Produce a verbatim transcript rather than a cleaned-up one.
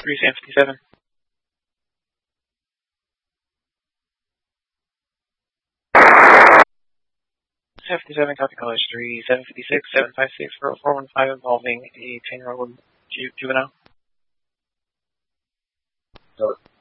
three, seven fifty-seven. seven fifty-seven, copy college three, seven fifty-six, seven five six, four four one five involving a ten-year-old ju juvenile. So